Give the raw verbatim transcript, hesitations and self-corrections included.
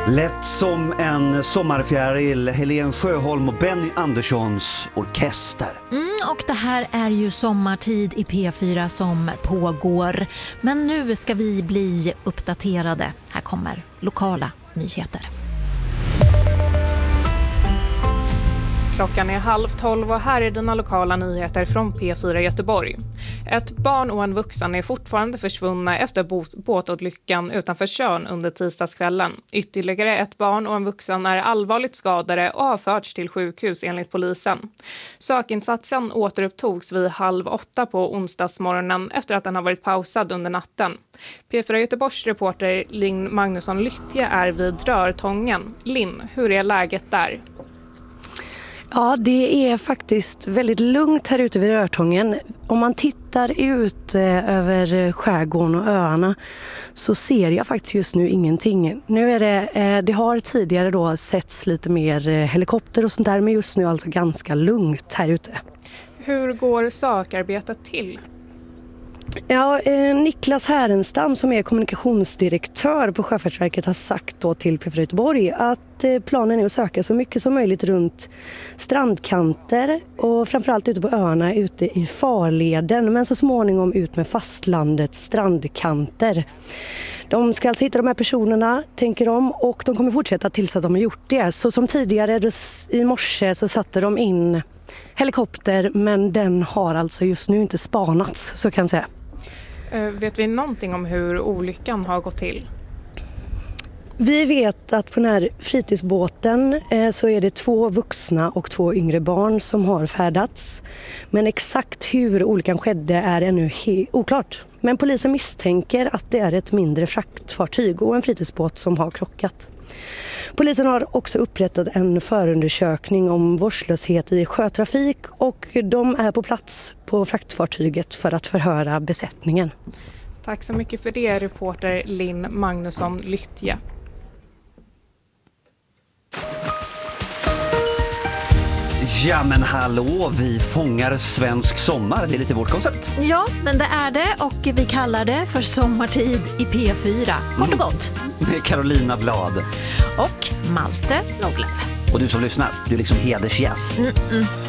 Lätt som en sommarfjäril, Helen Sjöholm och Benny Anderssons orkester. Mm, och det här är ju sommartid i P fyra som pågår. Men nu ska vi bli uppdaterade. Här kommer lokala nyheter. Klockan är halv tolv och här är dina lokala nyheter från P fyra Göteborg. Ett barn och en vuxen är fortfarande försvunna efter båtolyckan utanför Tjörn under tisdagskvällen. Ytterligare ett barn och en vuxen är allvarligt skadade och har förts till sjukhus enligt polisen. Sökinsatsen återupptogs vid halv åtta på onsdagsmorgonen efter att den har varit pausad under natten. P fyra Göteborgs reporter Linn Magnusson Lyttje är vid Rörtången. Linn, hur är läget där? Ja, det är faktiskt väldigt lugnt här ute vid Rörtången. Om man tittar ut eh, över skärgården och öarna så ser jag faktiskt just nu ingenting. Nu är det, eh, det har tidigare då setts lite mer eh, helikopter och sånt där, men just nu alltså ganska lugnt här ute. Hur går sökarbetet till? Ja, eh, Niklas Härenstam som är kommunikationsdirektör på Sjöfartsverket har sagt då till P fyra Göteborg att eh, planen är att söka så mycket som möjligt runt strandkanter och framförallt ute på öarna ute i farleden, men så småningom ut med fastlandets strandkanter. De ska alltså hitta de här personerna, tänker de, och de kommer fortsätta tills att de har gjort det. Så som tidigare i morse så satte de in helikopter, men den har alltså just nu inte spanats, så kan jag säga. Vet vi någonting om hur olyckan har gått till? Vi vet att på den här fritidsbåten eh, så är det två vuxna och två yngre barn som har färdats. Men exakt hur olyckan skedde är ännu he- oklart. Men polisen misstänker att det är ett mindre fraktfartyg och en fritidsbåt som har krockat. Polisen har också upprättat en förundersökning om vårdslöshet i sjötrafik och de är på plats på fraktfartyget för att förhöra besättningen. Tack så mycket för det, reporter Linn Magnusson Lyttje. Ja men hallå, vi fångar svensk sommar, det är lite vårt koncept. Ja, men det är det och vi kallar det för sommartid i P fyra. Kort och gott. Med Carolina Blad. Och Malte Noglöf. Och du som lyssnar, du är liksom hedersgäst. Mm-mm.